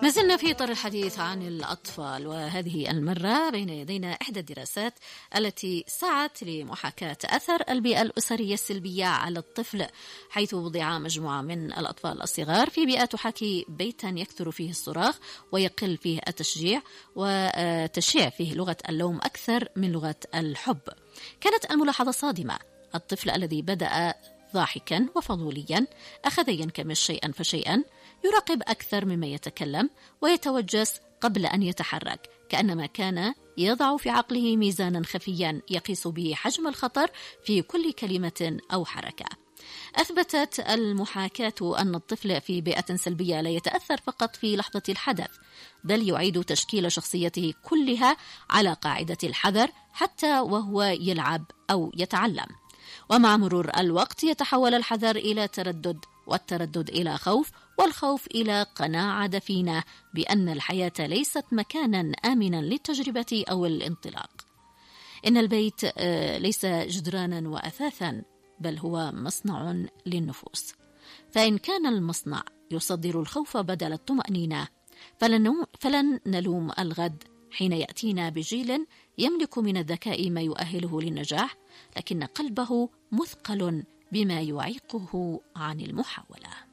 ما زلنا في إطار الحديث عن الأطفال، وهذه المرة بين يدينا إحدى الدراسات التي سعت لمحاكاة أثر البيئة الأسرية السلبية على الطفل، حيث وضع مجموعة من الأطفال الصغار في بيئة تحاكي بيتا يكثر فيه الصراخ ويقل فيه التشجيع، وتشيع فيه لغة اللوم أكثر من لغة الحب. كانت الملاحظة صادمة. الطفل الذي بدأ ضاحكا وفضوليا أخذ ينكمش شيئا فشيئا، يراقب أكثر مما يتكلم، ويتوجس قبل أن يتحرك، كأنما كان يضع في عقله ميزانا خفيا يقيس به حجم الخطر في كل كلمة أو حركة. أثبتت المحاكاة أن الطفل في بيئة سلبية لا يتأثر فقط في لحظة الحدث، بل يعيد تشكيل شخصيته كلها على قاعدة الحذر حتى وهو يلعب أو يتعلم. ومع مرور الوقت يتحول الحذر إلى تردد، والتردد إلى خوف، والخوف إلى قناعة دفينة بأن الحياة ليست مكانا آمنا للتجربة أو الانطلاق. إن البيت ليس جدرانا وأثاثا، بل هو مصنع للنفوس. فإن كان المصنع يصدر الخوف بدل الطمأنينة، فلن نلوم الغد حين يأتينا بجيل يملك من الذكاء ما يؤهله للنجاح، لكن قلبه مثقل بما يعيقه عن المحاولة.